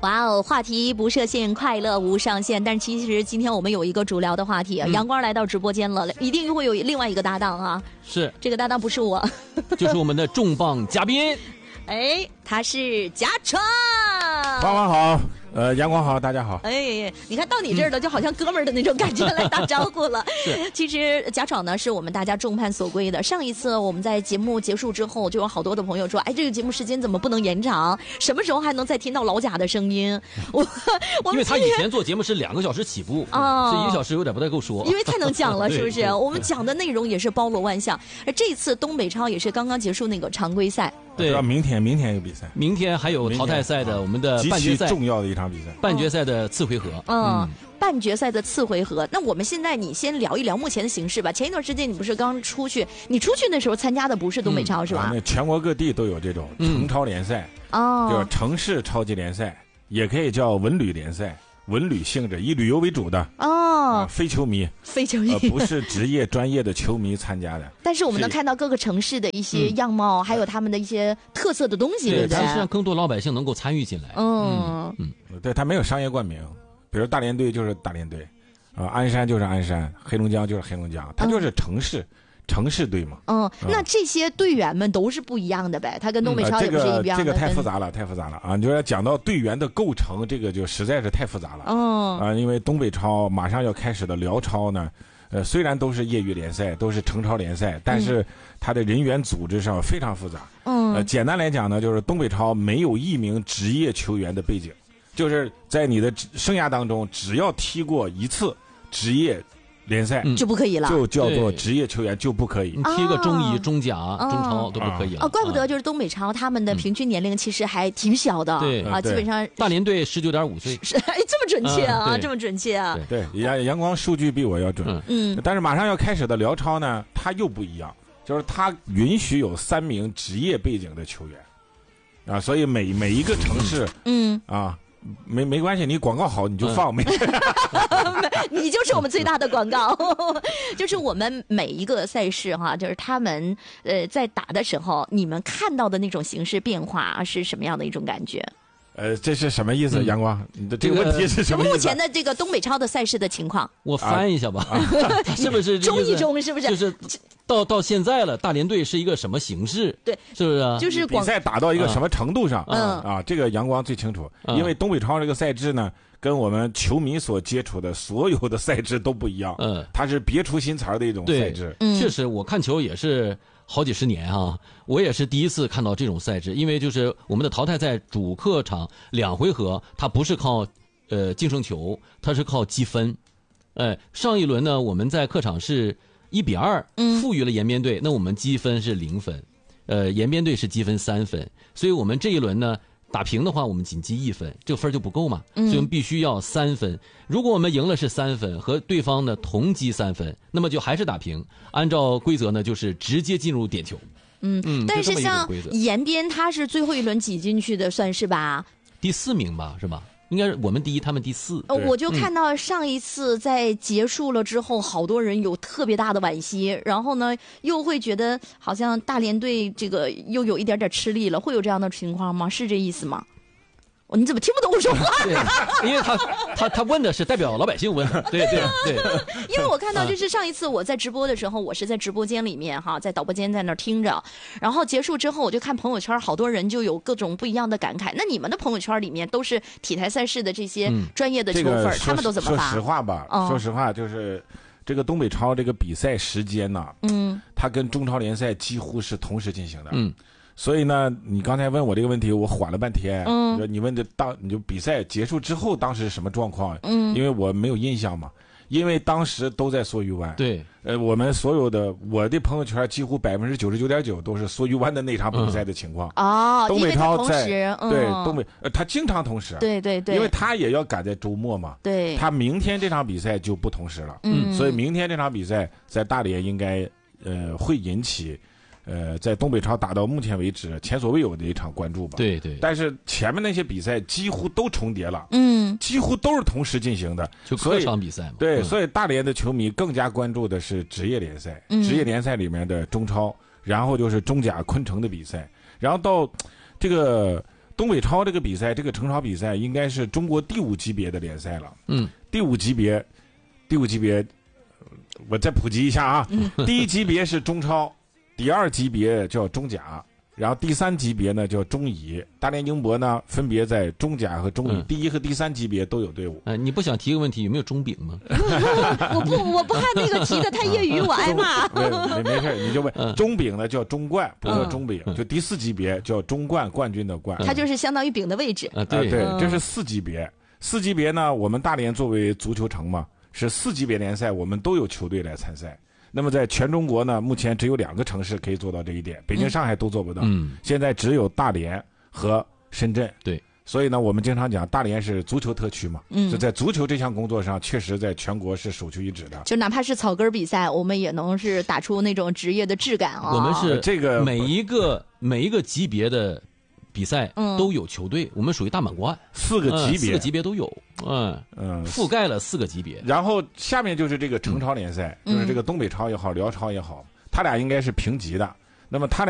哇哦，话题不设限，快乐无上限。但是其实今天我们有一个主聊的话题，阳光来到直播间了，一定会有另外一个搭档啊。 是， 这个搭档不是我， 就是我们的重磅嘉宾。 哎，他是贾闯。 花花好，阳光好，大家好。 哎，你看到你这儿了，就好像哥们儿的那种感觉来打招呼了。 是， 其实贾闯呢是我们大家众盼所归的。上一次我们在节目结束之后，就有好多的朋友说，哎，这个节目时间怎么不能延长？什么时候还能再听到老贾的声音？ 因为他以前做节目是2个小时起步， 哦， 是1个小时有点不太够说。 因为太能讲了，是不是？ 对我们讲的内容也是包罗万象。而这次东北超也是刚刚结束那个常规赛。 对， 明天有比赛， 明天还有淘汰赛的我们的半决赛， 极其重要的一场比赛， 半决赛的次回合。 半决赛的次回合。那我们现在你先聊一聊目前的形势吧。前一段时间你不是刚出去，你出去那时候参加的不是东北超是吧？ 那全国各地都有这种城超联赛，就是城市超级联赛，也可以叫文旅联赛。文旅性质，以旅游为主的非球迷，不是职业专业的球迷参加的。 但是我们能看到各个城市的一些样貌，还有他们的一些特色的东西，对不对？ 其实让更多老百姓能够参与进来。 对，它没有商业冠名，比如大连队就是大连队，鞍山就是鞍山，黑龙江就是黑龙江，它就是城市队嘛。 那这些队员们都是不一样的呗，他跟东北超也不是一样的。 这个太复杂了啊！你就要讲到队员的构成，这个就实在是太复杂了。因为东北超马上要开始的辽超呢，虽然都是业余联赛，都是城超联赛，但是它的人员组织上非常复杂。简单来讲呢，就是东北超没有一名职业球员的背景，就是在你的生涯当中，只要踢过一次职业联赛就不可以了， 就叫做职业球员就不可以。 你踢个中乙、中甲、中超都不可以了。 怪不得就是东北超他们的平均年龄其实还挺小的。 对基本上大连队19.5岁。 这么准确啊，这么准确啊。 对，阳光数据比我要准。但是马上要开始的辽超呢，它又不一样，就是它允许有3名职业背景的球员所以每一个城市没关系，你广告好你就放没事。 你就是我们最大的广告。就是我们每一个赛事就是他们在打的时候，你们看到的那种形势变化是什么样的一种感觉？ 这是什么意思？阳光，你的这个问题是什么意思？ 目前的这个东北超的赛事的情况， 我翻一下吧，是不是中一中是不是？ 就是到现在了，大连队是一个什么形式？ 对， 是不是？ 就是比赛打到一个什么程度上？这个阳光最清楚，因为东北超这个赛制呢，跟我们球迷所接触的所有的赛制都不一样。它是别出心裁的一种赛制。 确实，我看球也是好几十年我也是第一次看到这种赛制，因为就是我们的淘汰赛主客场2回合，它不是靠净胜球，它是靠积分。上一轮呢，我们在客场是1-2负于了延边队，那我们积分是0分，延边队是积分3分，所以我们这一轮呢打平的话，我们仅积1分，这个分就不够嘛，所以我们必须要3分。如果我们赢了是3分，和对方呢同积3分，那么就还是打平。按照规则呢，就是直接进入点球。 但是像延边，他是最后一轮挤进去的，算是吧？ 第4名吧，是吧？应该是我们第1，他们第4。 我就看到上一次在结束了之后，好多人有特别大的惋惜，然后呢，又会觉得好像大连队这个又有一点点吃力了，会有这样的情况吗？是这意思吗？你怎么听不懂我说话？ 对，因为他问的是代表老百姓问的，对。 因为我看到就是上一次我在直播的时候，我是在直播间里面在导播间在那儿听着，然后结束之后我就看朋友圈，好多人就有各种不一样的感慨。那你们的朋友圈里面都是体坛赛事的这些专业的球粉，他们都怎么发？ 说实话吧，说实话就是这个东北超这个比赛时间呢，它跟中超联赛几乎是同时进行的。所以呢，你刚才问我这个问题，我缓了半天。你问你就比赛结束之后当时什么状况？因为我没有印象嘛，因为当时都在梭鱼湾。 对， 我们所有的我的朋友圈几乎99.9%都是梭鱼湾的那场比赛的情况。东北超在对东北，他经常同时。 对，因为他也要赶在周末嘛。 对， 他明天这场比赛就不同时了。所以明天这场比赛在大连应该会引起。在东北超打到目前为止前所未有的一场关注吧。 对。 但是前面那些比赛几乎都重叠了，几乎都是同时进行的， 就客场比赛嘛。 对，所以大连的球迷更加关注的是职业联赛，职业联赛里面的中超，然后就是中甲昆城的比赛，然后到这个东北超这个比赛，这个城超比赛应该是中国第5级别的联赛了。第五级别，我再普及一下啊。第1级别是中超，第2级别叫中甲，然后第3级别呢叫中乙。大连宁波呢分别在中甲和中乙，第1和第3级别都有队伍。 你不想提个问题，有没有中丙吗？ 我不怕那个提的太业余，我挨骂。 没事，你就问。中丙呢叫中冠，不叫中丙，就第4级别叫中冠，冠军的冠。 它就是相当于丙的位置。 对，这是4级别。4级别呢，我们大连作为足球城嘛，是4级别联赛，我们都有球队来参赛。那么在全中国呢，目前只有2个城市可以做到这一点，北京、上海都做不到。现在只有大连和深圳。 对， 所以呢，我们经常讲大连是足球特区嘛。就在足球这项工作上，确实在全国是首屈一指的。 就哪怕是草根比赛，我们也能是打出那种职业的质感啊。 我们是这个每一个级别的比赛都有球队，我们属于大满贯 ，4个级别， 4个级别都有，覆盖了4个级别。 然后下面就是这个城超联赛，就是这个东北超也好，辽超也好，他俩应该是平级的。那么他俩